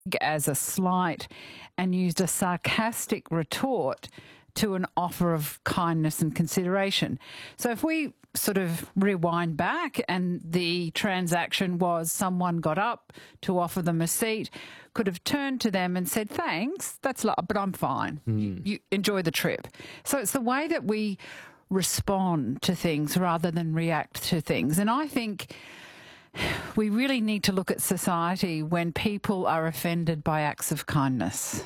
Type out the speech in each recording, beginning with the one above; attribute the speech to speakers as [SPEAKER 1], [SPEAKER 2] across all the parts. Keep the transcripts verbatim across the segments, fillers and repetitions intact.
[SPEAKER 1] as a slight and used a sarcastic retort to an offer of kindness and consideration. So if we sort of rewind back and the transaction was someone got up to offer them a seat, could have turned to them and said, thanks, that's lo- but I'm fine. Mm. You, you enjoy the trip. So it's the way that we respond to things rather than react to things. And I think we really need to look at society when people are offended by acts of kindness.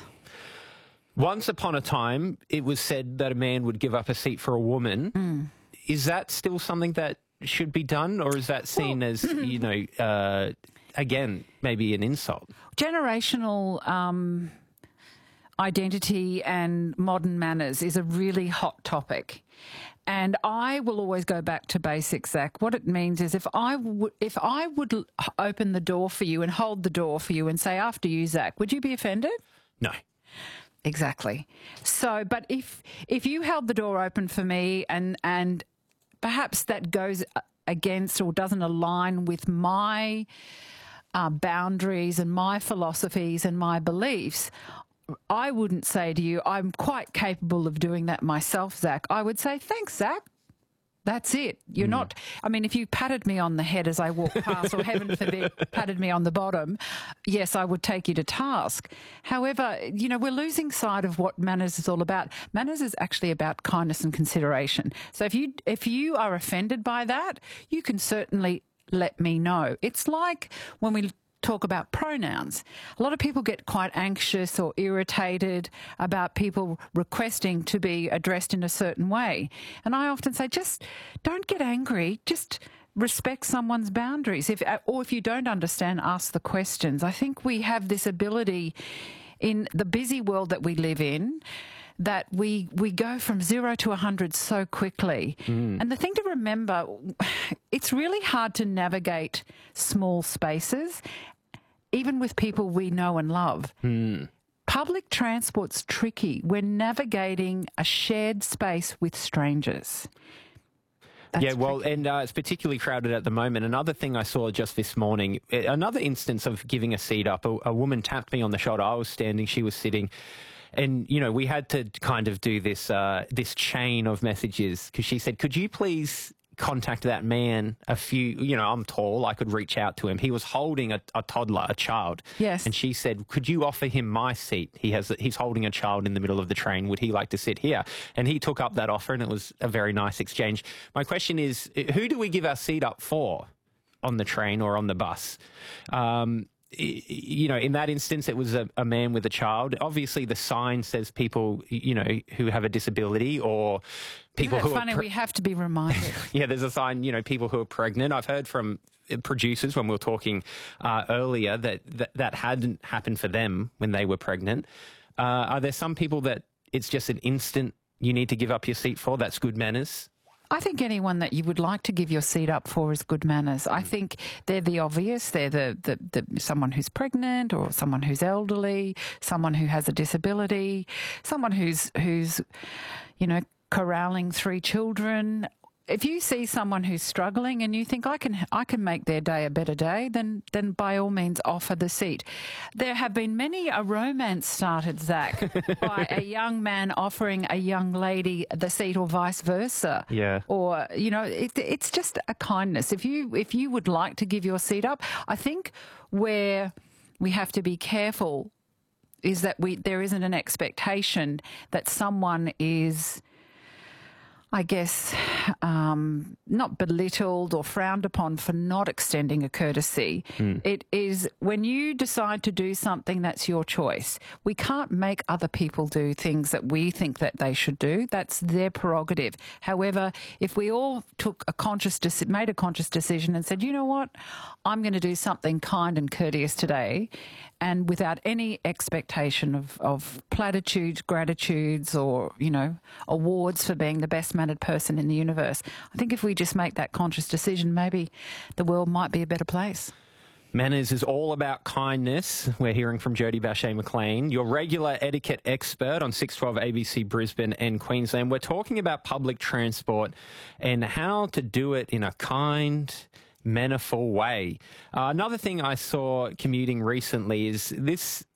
[SPEAKER 2] Once upon a time, it was said that a man would give up a seat for a woman. Mm. Is that still something that should be done, or is that seen well, as, you know, uh, again, maybe an insult?
[SPEAKER 1] Generational um, identity and modern manners is a really hot topic. And I will always go back to basics, Zach. What it means is if I, w- if I would l- open the door for you and hold the door for you and say, after you, Zach, would you be offended?
[SPEAKER 2] No.
[SPEAKER 1] Exactly. So, but if if you held the door open for me and and perhaps that goes against or doesn't align with my uh, boundaries and my philosophies and my beliefs, I wouldn't say to you, I'm quite capable of doing that myself, Zach. I would say, thanks, Zach. That's it. You're mm. not, I mean, if you patted me on the head as I walked past, or heaven forbid, patted me on the bottom, yes, I would take you to task. However, you know, we're losing sight of what manners is all about. Manners is actually about kindness and consideration. So if you, if you are offended by that, you can certainly let me know. It's like when we talk about pronouns. A lot of people get quite anxious or irritated about people requesting to be addressed in a certain way. And I often say, just don't get angry, just respect someone's boundaries. If, or if you don't understand, ask the questions. I think we have this ability in the busy world that we live in that we we go from zero to a hundred so quickly. Mm. And the thing to remember, it's really hard to navigate small spaces, even with people we know and love. Mm. Public transport's tricky. We're navigating a shared space with strangers. That's
[SPEAKER 2] yeah, well,
[SPEAKER 1] tricky.
[SPEAKER 2] and uh, it's particularly crowded at the moment. Another thing I saw just this morning, another instance of giving a seat up, a, a woman tapped me on the shoulder. I was standing, she was sitting. And, you know, we had to kind of do this uh, this chain of messages because she said, could you please contact that man a few, you know, I'm tall, I could reach out to him. He was holding a, a toddler, a child.
[SPEAKER 1] Yes.
[SPEAKER 2] And she said, could you offer him my seat? He has, he's holding a child in the middle of the train. Would he like to sit here? And he took up that offer and it was a very nice exchange. My question is, who do we give our seat up for on the train or on the bus? Um, you know, in that instance, it was a, a man with a child. Obviously, the sign says people, you know, who have a disability or people
[SPEAKER 1] Isn't it
[SPEAKER 2] who
[SPEAKER 1] funny?
[SPEAKER 2] are... Pre-
[SPEAKER 1] we have to be reminded.
[SPEAKER 2] Yeah, there's a sign, you know, people who are pregnant. I've heard from producers when we were talking uh, earlier that, that that hadn't happened for them when they were pregnant. Uh, are there some people that it's just an instant you need to give up your seat for? That's good manners?
[SPEAKER 1] I think anyone that you would like to give your seat up for is good manners. I think they're the obvious. They're the, the, the someone who's pregnant or someone who's elderly, someone who has a disability, someone who's who's, you know, corralling three children. If you see someone who's struggling and you think I can I can make their day a better day, then then by all means offer the seat. There have been many a romance started, Zach, by a young man offering a young lady the seat or vice versa.
[SPEAKER 2] Yeah.
[SPEAKER 1] Or, you know, it, it's just a kindness. If you if you would like to give your seat up, I think where we have to be careful is that we there isn't an expectation that someone is, I guess, um, not belittled or frowned upon for not extending a courtesy. Mm. It is when you decide to do something, that's your choice. We can't make other people do things that we think that they should do. That's their prerogative. However, if we all took a conscious, deci- made a conscious decision and said, you know what, I'm going to do something kind and courteous today, and without any expectation of, of platitudes, gratitudes, or, you know, awards for being the best mannered person in the universe. I think if we just make that conscious decision, maybe the world might be a better place.
[SPEAKER 2] Manners is all about kindness. We're hearing from Jodie Bache-McLean, your regular etiquette expert on six twelve A B C Brisbane and Queensland. We're talking about public transport and how to do it in a kind, men are full way. Uh, another thing I saw commuting recently is this